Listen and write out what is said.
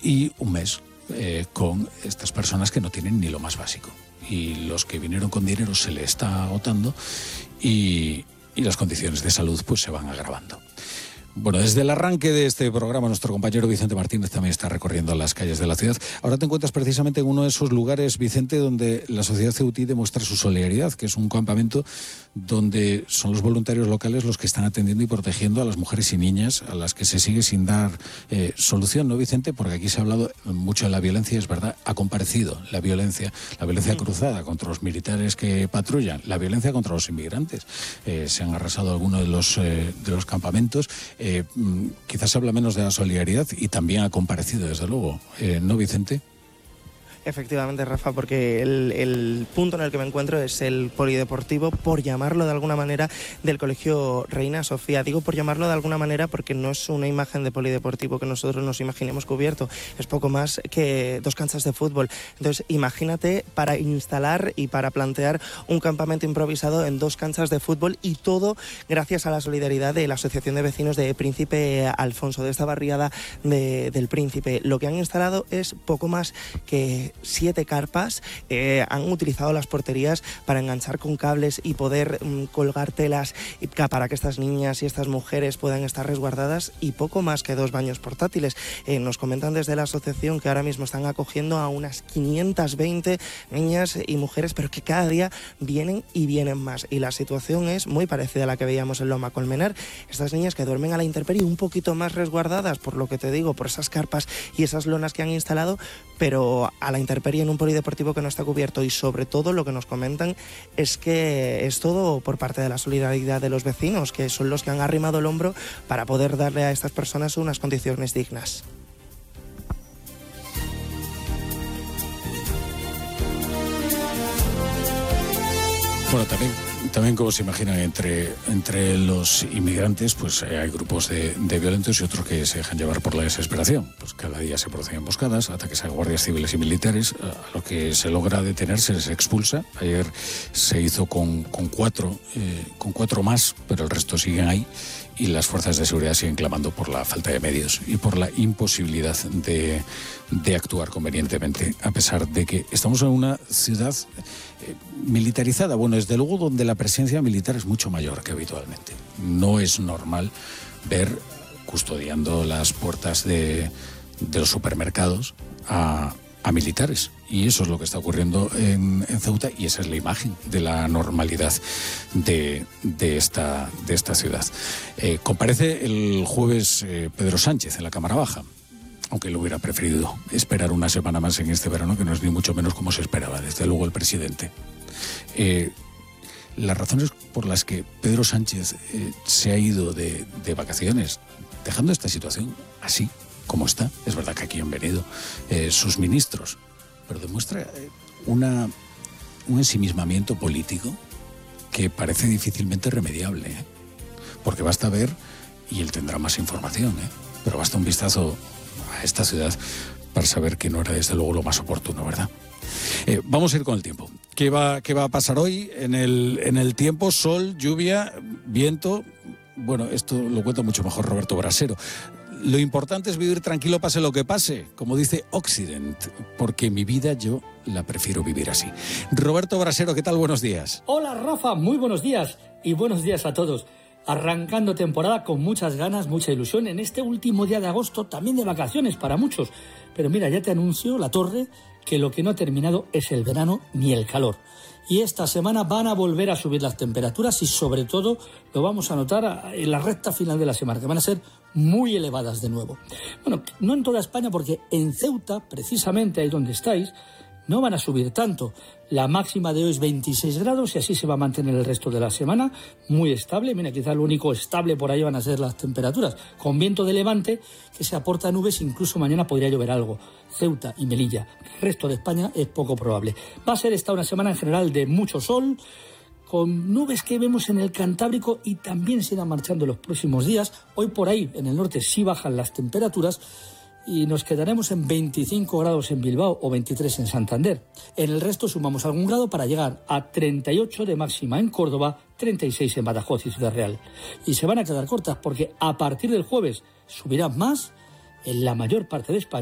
y un mes con estas personas que no tienen ni lo más básico. Y los que vinieron con dinero se le está agotando y las condiciones de salud pues se van agravando. Bueno, desde el arranque de este programa, nuestro compañero Vicente Martínez también está recorriendo las calles de la ciudad. Ahora te encuentras precisamente en uno de esos lugares, Vicente, donde la sociedad ceutí demuestra su solidaridad, que es un campamento donde son los voluntarios locales los que están atendiendo y protegiendo a las mujeres y niñas a las que se sigue sin dar solución, ¿no, Vicente? Porque aquí se ha hablado mucho de la violencia, es verdad, ha comparecido la violencia cruzada contra los militares que patrullan, la violencia contra los inmigrantes. Se han arrasado algunos de los campamentos. Quizás habla menos de la solidaridad y también ha comparecido, desde luego, ¿no, Vicente? Efectivamente, Rafa, porque el punto en el que me encuentro es el polideportivo, por llamarlo de alguna manera, del Colegio Reina Sofía. Digo por llamarlo de alguna manera porque no es una imagen de polideportivo que nosotros nos imaginemos cubierto, es poco más que 2 canchas de fútbol. Entonces, imagínate para instalar y para plantear un campamento improvisado en 2 canchas de fútbol, y todo gracias a la solidaridad de la Asociación de Vecinos de Príncipe Alfonso, de esta barriada del Príncipe. Lo que han instalado es poco más que 7 carpas, han utilizado las porterías para enganchar con cables y poder colgar telas para que estas niñas y estas mujeres puedan estar resguardadas, y poco más que 2 baños portátiles. Nos comentan desde la asociación que ahora mismo están acogiendo a unas 520 niñas y mujeres, pero que cada día vienen y vienen más, y la situación es muy parecida a la que veíamos en Loma Colmenar. Estas niñas que duermen a la intemperie, un poquito más resguardadas, por lo que te digo, por esas carpas y esas lonas que han instalado, pero a la intemperie en un polideportivo que no está cubierto. Y sobre todo lo que nos comentan es que es todo por parte de la solidaridad de los vecinos, que son los que han arrimado el hombro para poder darle a estas personas unas condiciones dignas. Bueno, también como se imaginan, entre los inmigrantes pues hay grupos de violentos y otros que se dejan llevar por la desesperación. Pues cada día se producen emboscadas, ataques a guardias civiles y militares. A lo que se logra detener se les expulsa. Ayer se hizo con 4 más, pero el resto siguen ahí, y las fuerzas de seguridad siguen clamando por la falta de medios y por la imposibilidad de actuar convenientemente, a pesar de que estamos en una ciudad militarizada. Bueno, desde luego donde la presencia militar es mucho mayor que habitualmente. No es normal ver custodiando las puertas de los supermercados a militares, y eso es lo que está ocurriendo en Ceuta, y esa es la imagen de la normalidad de esta ciudad. Comparece el jueves Pedro Sánchez en la Cámara Baja, aunque lo hubiera preferido esperar una semana más en este verano, que no es ni mucho menos como se esperaba, desde luego, el presidente. Las razones por las que Pedro Sánchez se ha ido de vacaciones, dejando esta situación así como está, es verdad que aquí han venido sus ministros, pero demuestra un ensimismamiento político que parece difícilmente remediable, porque basta ver, y él tendrá más información, pero basta un vistazo a esta ciudad para saber que no era desde luego lo más oportuno, ¿verdad? Vamos a ir con el tiempo. ¿Qué va a pasar hoy en el tiempo? Sol, lluvia, viento. Bueno, esto lo cuenta mucho mejor Roberto Brasero. Lo importante es vivir tranquilo, pase lo que pase, como dice Occident, porque mi vida yo la prefiero vivir así. Roberto Brasero, ¿qué tal? Buenos días. Hola, Rafa, muy buenos días, y buenos días a todos. Arrancando temporada con muchas ganas, mucha ilusión en este último día de agosto, también de vacaciones para muchos. Pero mira, ya te anuncio, La Torre, que lo que no ha terminado es el verano ni el calor. Y esta semana van a volver a subir las temperaturas, y sobre todo lo vamos a notar en la recta final de la semana, que van a ser muy elevadas de nuevo. Bueno, no en toda España, porque en Ceuta, precisamente ahí donde estáis, no van a subir tanto. La máxima de hoy es 26 grados y así se va a mantener el resto de la semana, muy estable. Mira, quizá lo único estable por ahí van a ser las temperaturas, con viento de levante que se aporta nubes, incluso mañana podría llover algo. Ceuta y Melilla. El resto de España es poco probable. Va a ser esta una semana en general de mucho sol, con nubes que vemos en el Cantábrico, y también se irán marchando los próximos días. Hoy por ahí en el norte sí bajan las temperaturas, y nos quedaremos en 25 grados en Bilbao o 23 en Santander. En el resto sumamos algún grado para llegar a 38 de máxima en Córdoba, 36 en Badajoz y Ciudad Real. Y se van a quedar cortas porque a partir del jueves subirán más en la mayor parte de España.